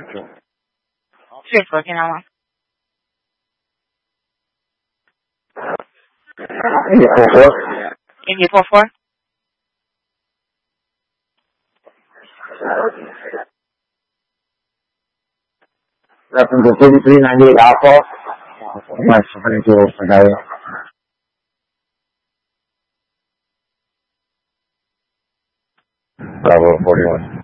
10-4, can I want? 4-4. India 4-4. Reference to 3398 Alpha. Nice, thank you for that. Bravo 41.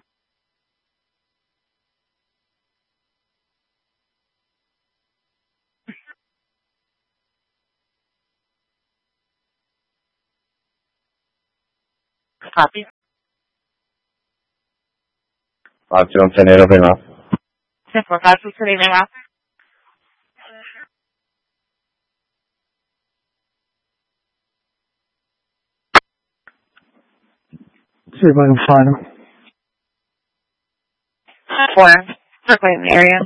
Copy. 5210 open up. 10-4, 5210 out. See if I can find him. 4, circling the area.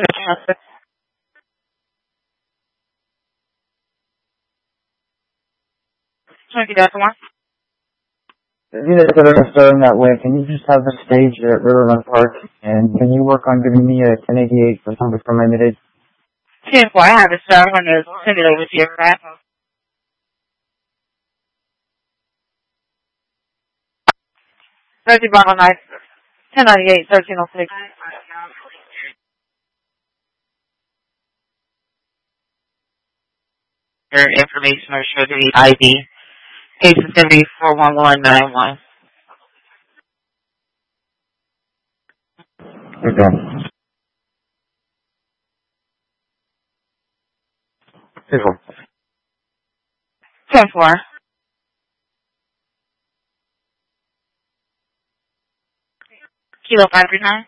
Thank you, Delta 1. If you guys are starting that way, can you just have the stage at Riverrun Park? And can you work on giving me a 1088 for something for my mid-age? 10-4, I have it, sir. I'm going to send it over to your craft. 30 Bravo Night, 1098, 1306. Your information or show the ID. Case is going to be 41191. Okay. 10-4. Kilo 539.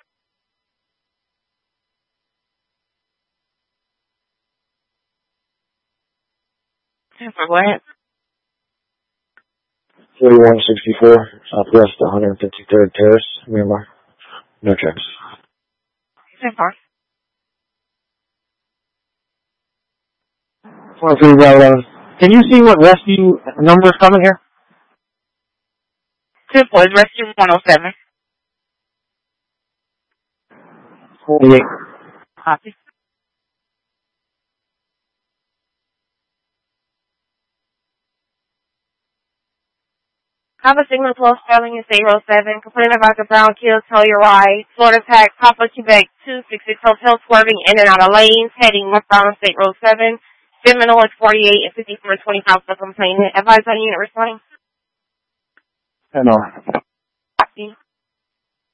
10-4, go ahead. 4164, Southwest 153rd Terrace, Myanmar. No checks. 10-4. 4311. Can you see what rescue number is coming here? 10-4 is rescue 107. 48. Copy. Papa Signal 12 Sterling is 807. Complaint about the Brown Kill, tell your right. Florida Pack, Papa Quebec 266 Hotel swerving in and out of lanes, heading westbound on State Road 7. Seminole at 48 and 5425 for complainant. Advise on unit responding. Hello. Copy.